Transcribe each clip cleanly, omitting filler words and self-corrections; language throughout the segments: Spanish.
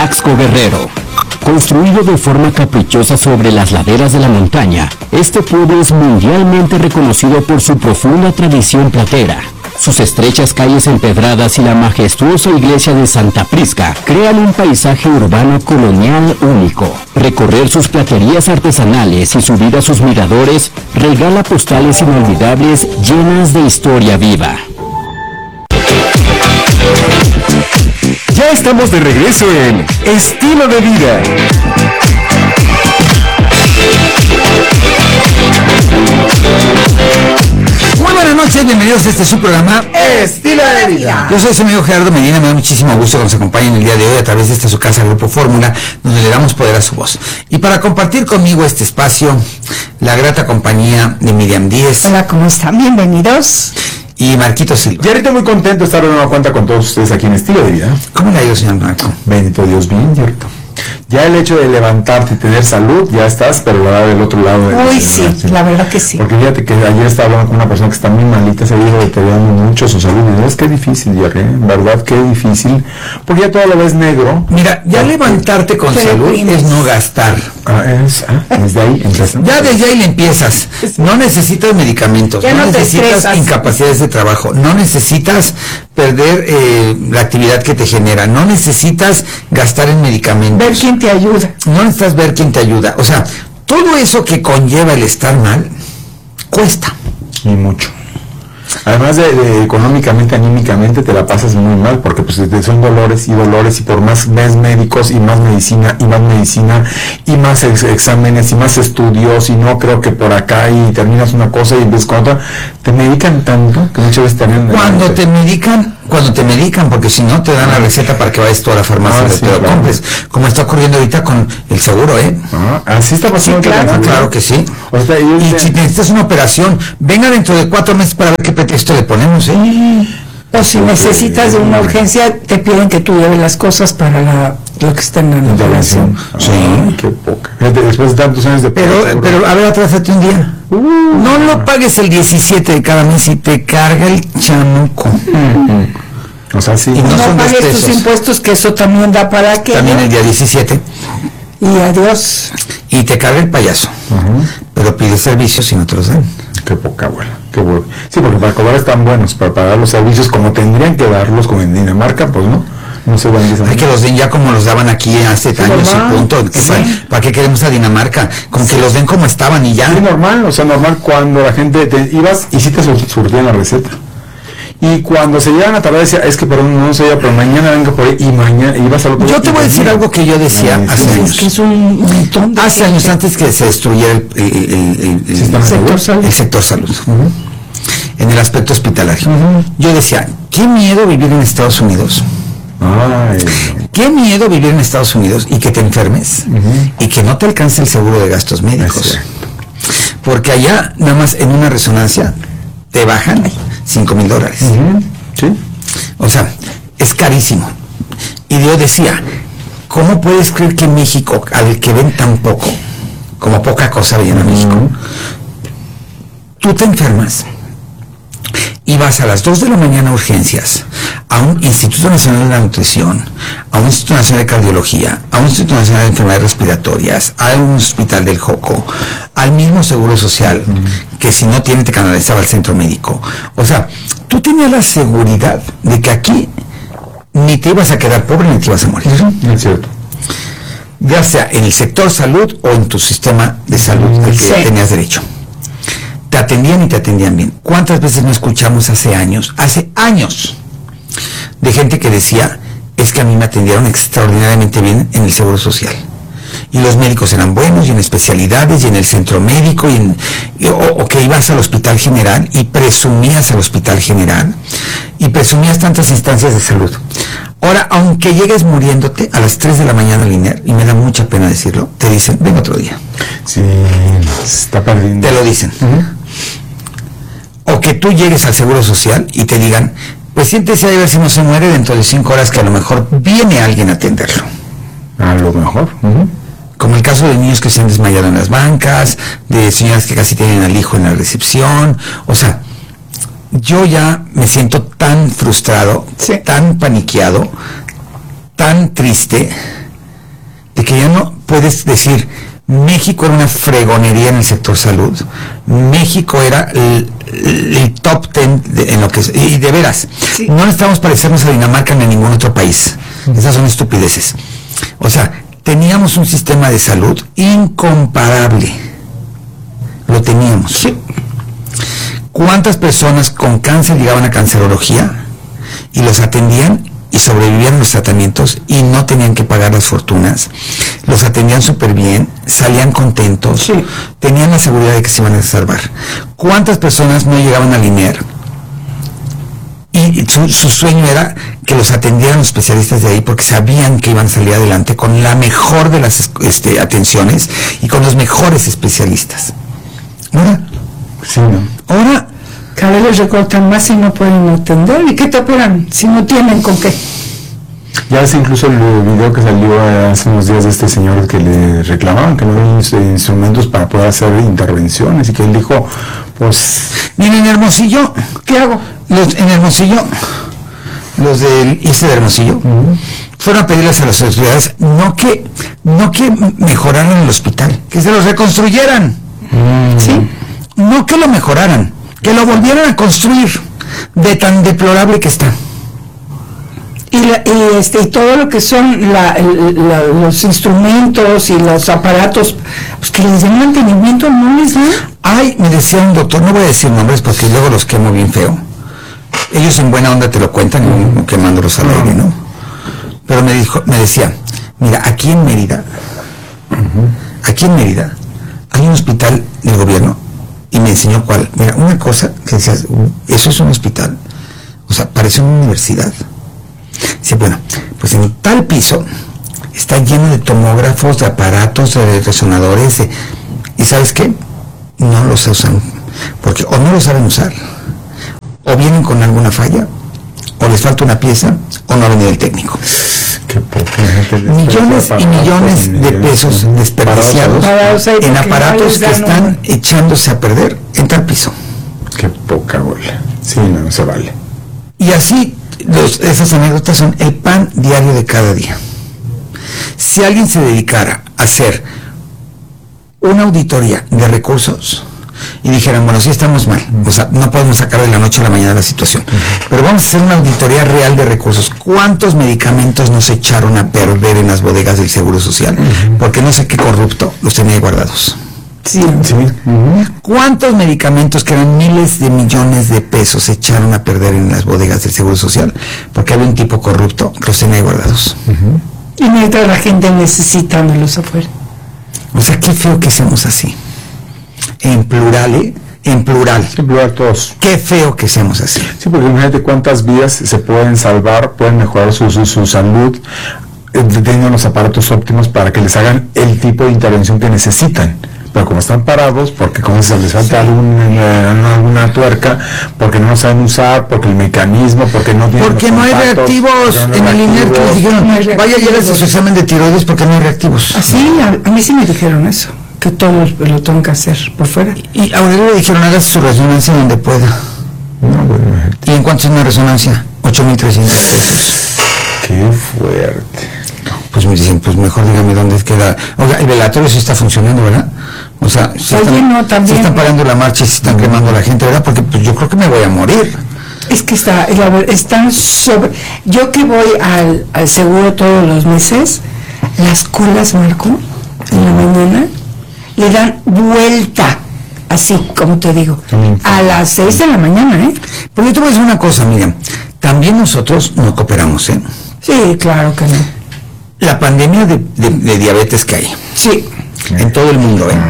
Taxco Guerrero. Construido de forma caprichosa sobre las laderas de la montaña, este pueblo es mundialmente reconocido por su profunda tradición platera. Sus estrechas calles empedradas y la majestuosa iglesia de Santa Prisca crean un paisaje urbano colonial único. Recorrer sus platerías artesanales y subir a sus miradores regala postales inolvidables llenas de historia viva. Ya estamos de regreso en Estilo de Vida. Muy buenas noches, bienvenidos a este su programa Estilo de Vida. Yo soy su amigo Gerardo Medina, me da muchísimo gusto que nos acompañen el día de hoy a través de esta su casa Grupo Fórmula, donde le damos poder a su voz. Y para compartir conmigo este espacio, la grata compañía de Miriam Díez. Hola, ¿cómo están? Bienvenidos. Y Marquito Silva. Y ahorita muy contento de estar de nueva cuenta con todos ustedes aquí en Estilo de Vida. ¿Cómo le ha ido, señor Marco? Bendito Dios, bien, cierto. Ya el hecho de levantarte y tener salud, ya estás, pero la del otro lado. Uy, sí, la verdad que sí. Porque fíjate que ayer estaba hablando con una persona que está muy malita, se ha ido deteriorando mucho su salud. Y es que difícil, Jerry, en verdad que difícil, porque ya todo lo ves negro. Mira, ya levantarte con salud es no gastar. Desde ahí empiezas. Ya desde ahí le empiezas. No necesitas medicamentos, Ya no no te necesitas estresas. incapacidades de trabajo, no necesitas perder la actividad que te genera, no necesitas gastar en medicamentos. Ver quién te ayuda. No necesitas ver quién te ayuda. O sea, todo eso que conlleva el estar mal, cuesta. Y mucho. Además de económicamente, anímicamente te la pasas muy mal, porque pues son dolores y por más ves médicos y más medicina y más exámenes y más estudios y no creo que por acá y terminas una cosa y empiezas con otra, te medican tanto que muchas veces también... Cuando te medican, porque si no te dan la receta para que vayas tú a la farmacia y sí, te lo claro. compres, como está ocurriendo ahorita con el seguro, Así está pasando. Sí, claro. Claro que sí. O sea, Y si necesitas una operación, venga dentro de 4 meses para ver qué pretexto le ponemos, O si necesitas de una urgencia, te piden que tú lleves las cosas para lo que está en la operación. Sí. Qué poca. Fíjate, después de tantos años de... Pero a ver, atrásate un día. No lo pagues el 17 de cada mes y te carga el chamuco. O sea, sí. Y No son 2 pagues tus pesos. impuestos, que eso también da para que... También el día 17. Y adiós. Y te carga el payaso. Pero pides servicios y no te los dan. Qué poca, abuela. Qué bueno. Sí, porque para cobrar están buenos, para pagar los servicios como tendrían que darlos, como en Dinamarca, pues no se van a decir. Hay que los den ya como los daban aquí hace años normal. y punto. Sí. ¿Para qué queremos a Dinamarca? Con que los den como estaban y ya. Sí, normal, o sea, normal cuando la gente ibas y sí te surtían la receta. Y cuando se llegan a tardar decía, es que perdón, no sé, pero mañana venga por ahí y mañana ibas al otro día. Yo te voy a decir algo que yo decía hace Es años. que es un montón de... Hace años antes que se destruyera el sector salud. El sector salud. En el aspecto hospitalario. Yo decía, qué miedo vivir en Estados Unidos. Ay, Qué miedo vivir en Estados Unidos y que te enfermes y que no te alcance el seguro de gastos médicos. Porque allá, nada más en una resonancia, te bajan $5,000. sí. O sea, es carísimo. Y yo decía, ¿cómo puedes creer que en México, al que ven tan poco, como poca cosa ven a México, tú te enfermas y vas a las 2 de la mañana a urgencias, a un Instituto Nacional de la Nutrición, a un Instituto Nacional de Cardiología, a un Instituto Nacional de Enfermedades Respiratorias, a un hospital del Joco, al mismo Seguro Social, que si no tiene te canalizaba al centro médico? O sea, tú tenías la seguridad de que aquí ni te ibas a quedar pobre ni te ibas a morir. Es cierto. Ya sea en el sector salud o en tu sistema de salud al que Sí. tenías derecho. Te atendían y te atendían bien. ¿Cuántas veces no escuchamos hace años, de gente que decía, es que a mí me atendieron extraordinariamente bien en el Seguro Social? Y los médicos eran buenos, y en especialidades, y en el centro médico, o que ibas al hospital general y presumías al hospital general, y presumías tantas instancias de salud. Ahora, aunque llegues muriéndote a las 3 de la mañana al INER, y me da mucha pena decirlo, te dicen, ven otro día. Sí, se está perdiendo. Te lo dicen. O que tú llegues al Seguro Social y te digan, pues siéntese a ver si no se muere dentro de 5 horas, que a lo mejor viene alguien a atenderlo. A lo mejor. Como el caso de niños que se han desmayado en las bancas, de señoras que casi tienen al hijo en la recepción. O sea, yo ya me siento tan frustrado, Sí. tan paniqueado, tan triste, porque ya no puedes decir México era una fregonería en el sector salud, México era el top 10 en lo que es, y de veras, sí. No necesitamos parecernos a Dinamarca ni a ningún otro país, esas son estupideces. O sea, teníamos un sistema de salud incomparable, lo teníamos. Sí. ¿Cuántas personas con cáncer llegaban a cancerología y los atendían y sobrevivían los tratamientos y no tenían que pagar las fortunas? Los atendían súper bien, salían contentos, sí. Tenían la seguridad de que se iban a salvar. ¿Cuántas personas no llegaban al INER? Y su sueño era que los atendieran los especialistas de ahí porque sabían que iban a salir adelante con la mejor de las atenciones y con los mejores especialistas. Ahora, sí, ¿no? Ahora cada vez les recortan más y no pueden atender. ¿Y qué te operan si no tienen con qué? Ya es incluso el video que salió hace unos días de este señor que le reclamaban que no había instrumentos para poder hacer intervenciones y que él dijo, pues... Miren, en Hermosillo, ¿qué hago? En Hermosillo, los del ICE de Hermosillo, fueron a pedirles a las autoridades no que mejoraran el hospital, que se los reconstruyeran. ¿Sí? No que lo mejoraran, que lo volvieran a construir de tan deplorable que está. Y todo lo que son los instrumentos y los aparatos, pues que les den mantenimiento, no les dan. Ay, me decía un doctor, no voy a decir nombres porque luego los quemo bien feo. Ellos en buena onda te lo cuentan, quemándolos al aire, ¿no? Pero me decía, mira, aquí en Mérida hay un hospital del gobierno, y me enseñó cuál. Mira, una cosa que decías, eso es un hospital, o sea, parece una universidad. Dice, bueno, pues en tal piso está lleno de tomógrafos, de aparatos, de resonadores, y ¿sabes qué? No los usan, porque o no lo saben usar, o vienen con alguna falla, o les falta una pieza, o no ha venido el técnico. Millones y millones de pesos desperdiciados en aparatos que están echándose a perder en tal piso. Qué poca bola. Sí, no se vale. Y así, esas anécdotas son el pan diario de cada día. Si alguien se dedicara a hacer una auditoría de recursos y dijeran, bueno, sí estamos mal, o sea, no podemos sacar de la noche a la mañana la situación, pero vamos a hacer una auditoría real de recursos. ¿Cuántos medicamentos nos echaron a perder en las bodegas del Seguro Social? Porque no sé qué corrupto los tenía guardados. Sí. ¿Cuántos medicamentos que eran miles de millones de pesos se echaron a perder en las bodegas del Seguro Social? Porque había un tipo corrupto que los tenía guardados. Y mientras la gente necesitándolos afuera. O sea, qué feo que seamos así. En plural, en plural. En plural todos. Qué feo que seamos así. Sí, porque imagínate cuántas vidas se pueden salvar, pueden mejorar su salud, teniendo los aparatos óptimos para que les hagan el tipo de intervención que necesitan. Pero como están parados, porque como se les falta alguna tuerca, porque no lo saben usar, porque el mecanismo, porque no tienen porque no hay reactivos en el INER, que les dijeron, vaya y hágase su examen de tiroides porque no hay reactivos. Sí, a mí sí me dijeron eso, que todos lo tengo que hacer por fuera. Y a Aurelio le dijeron, hágase su resonancia donde pueda. No, bueno. ¿Y en cuánto es una resonancia? 8,300 pesos. Qué fuerte. Pues me dicen, pues mejor dígame dónde queda. Oiga, el velatorio sí está funcionando, ¿verdad? O sea, se están pagando la marcha y se están quemando a la gente, ¿verdad? Porque pues yo creo que me voy a morir. Es que están sobre... Yo que voy al seguro todos los meses, las colas, Marco, en la mañana, le dan vuelta, así como te digo, a las 6 de la mañana, ¿eh? Porque yo te voy a decir una cosa, Miriam, también nosotros no cooperamos, ¿eh? Sí, claro que no. La pandemia de diabetes que hay. Sí. En todo el mundo, ¿eh?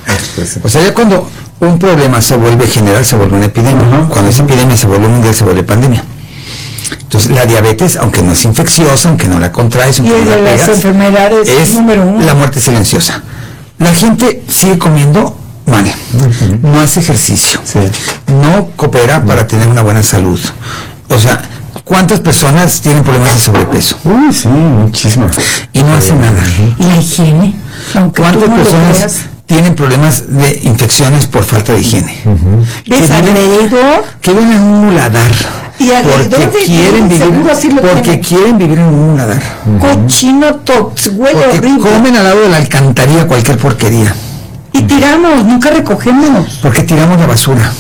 O sea, ya cuando un problema se vuelve general, se vuelve una epidemia. Cuando esa epidemia se vuelve mundial, se vuelve pandemia. Entonces, la diabetes, aunque no es infecciosa, aunque no la contraes, aunque no la pegas, las enfermedades es número uno. La muerte silenciosa. La gente sigue comiendo mal, no hace ejercicio, no coopera para tener una buena salud. O sea, ¿cuántas personas tienen problemas de sobrepeso? Sí, muchísimas. Y no hacen nada. ¿Y la higiene? ¿Cuántas personas tienen problemas de infecciones por falta de higiene. ¿Ves alrededor? Que viven en un muladar. Y alrededor Porque de quieren ti, vivir, seguro así lo porque tienen. quieren vivir en un muladar. Cochino tops, huele Porque horrible. comen al lado de la alcantarilla cualquier porquería. Y tiramos, nunca recogemos. Porque tiramos la basura.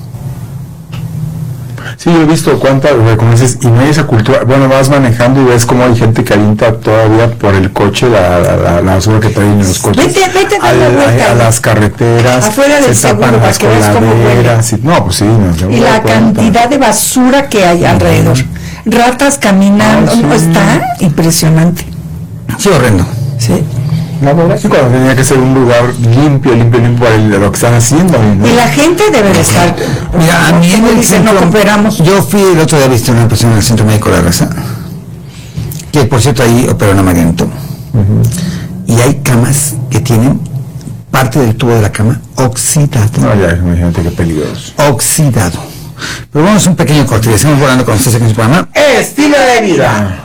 Sí, yo he visto cuántas, como dices, y no hay esa cultura. Bueno, vas manejando y ves cómo hay gente que avienta todavía por el coche la basura que traen en los coches. Vete a dar la vuelta. A las carreteras, Afuera del se tapan seguro, las para que veas cómo coladeras. No, pues sí. No, Y la cantidad de basura que hay alrededor. Ratas caminando. Ah, sí. Está impresionante. Sí, horrendo. Sí. La verdad que cuando tenía que ser un lugar limpio para lo que están haciendo. ¿no? Y la gente debe de estar. Mira, a mí en el dicen, no centro, cooperamos. yo fui el otro día, viste una persona en el Centro Médico de la Raza, que por cierto ahí operó una Marianito. Y hay camas que tienen parte del tubo de la cama oxidado. No, ya, imagínate qué peligroso. Oxidado. Pero vamos a un pequeño corte y estamos volando con ustedes aquí en su programa. Estilo de vida.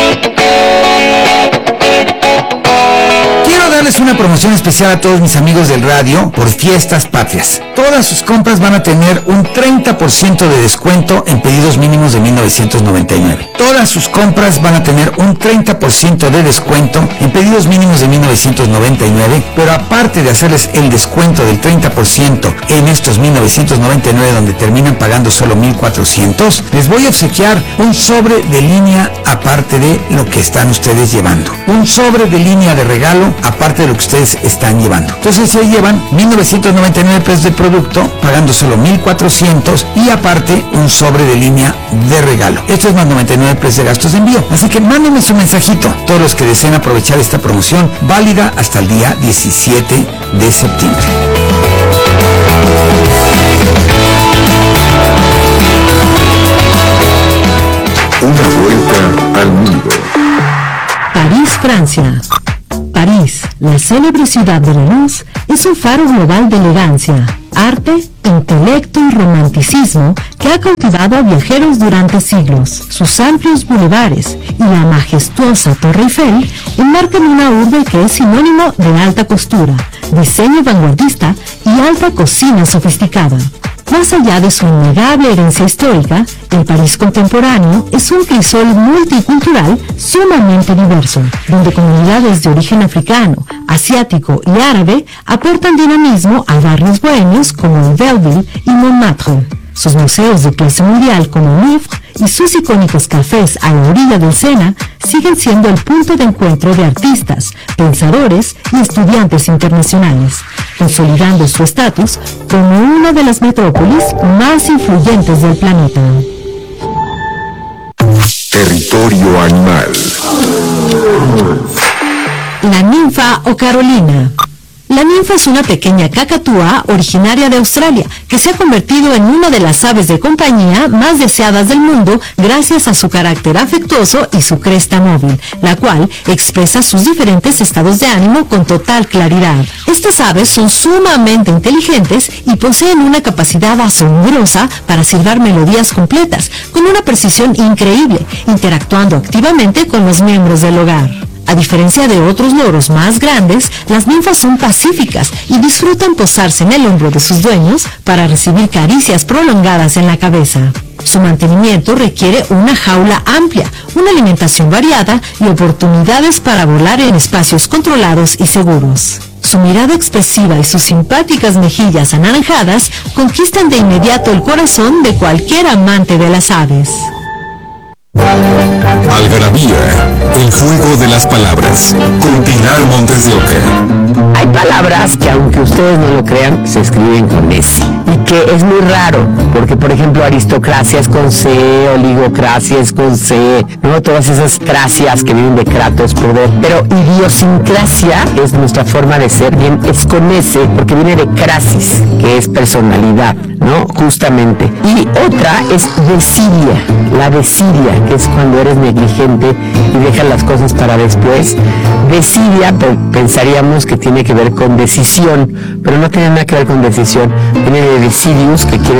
Quiero darles una promoción especial a todos mis amigos del radio por Fiestas Patrias. Todas sus compras van a tener un 30% de descuento en pedidos mínimos de 1999. Todas sus compras van a tener un 30% de descuento en pedidos mínimos de 1999, pero aparte de hacerles el descuento del 30% en estos 1999 donde terminan pagando solo 1,400, les voy a obsequiar un sobre de línea aparte de lo que están ustedes llevando. Un sobre de línea de regalo aparte de lo que ustedes están llevando. Entonces se llevan 1,999 pesos de producto, pagando solo 1,400 y aparte un sobre de línea de regalo. Esto es más 99 pesos de gastos de envío. Así que mándenme su mensajito. Todos los que deseen aprovechar esta promoción, válida hasta el día 17 de septiembre. Una vuelta al mundo. París, Francia. París, la célebre ciudad de la luz, es un faro global de elegancia, arte, intelecto y romanticismo que ha cautivado a viajeros durante siglos. Sus amplios bulevares y la majestuosa Torre Eiffel enmarcan una urbe que es sinónimo de alta costura, diseño vanguardista y alta cocina sofisticada. Más allá de su innegable herencia histórica, el París contemporáneo es un crisol multicultural sumamente diverso, donde comunidades de origen africano, asiático y árabe aportan dinamismo a barrios bohemios como el Belleville y Montmartre. Sus museos de clase mundial como Louvre y sus icónicos cafés a la orilla del Sena siguen siendo el punto de encuentro de artistas, pensadores y estudiantes internacionales, consolidando su estatus como una de las metrópolis más influyentes del planeta. Territorio animal. La ninfa o Carolina. La ninfa es una pequeña cacatúa originaria de Australia que se ha convertido en una de las aves de compañía más deseadas del mundo gracias a su carácter afectuoso y su cresta móvil, la cual expresa sus diferentes estados de ánimo con total claridad. Estas aves son sumamente inteligentes y poseen una capacidad asombrosa para silbar melodías completas con una precisión increíble, interactuando activamente con los miembros del hogar. A diferencia de otros loros más grandes, las ninfas son pacíficas y disfrutan posarse en el hombro de sus dueños para recibir caricias prolongadas en la cabeza. Su mantenimiento requiere una jaula amplia, una alimentación variada y oportunidades para volar en espacios controlados y seguros. Su mirada expresiva y sus simpáticas mejillas anaranjadas conquistan de inmediato el corazón de cualquier amante de las aves. Algarabía, el juego de las palabras, con Pilar Montes de Oca. Hay palabras que, aunque ustedes no lo crean, se escriben con S. Y que es muy raro, porque por ejemplo aristocracia es con C, oligocracia es con C, ¿no? Todas esas cracias que vienen de kratos, poder. Pero idiosincrasia es nuestra forma de ser, bien, es con S, porque viene de crasis, que es personalidad, ¿no? Justamente. Y otra es desidia, la desidia, que es cuando eres negligente y dejas las cosas para después. Desidia, pensaríamos que tiene que ver con decisión, pero no tiene nada que ver con decisión, viene de decidius, que quiere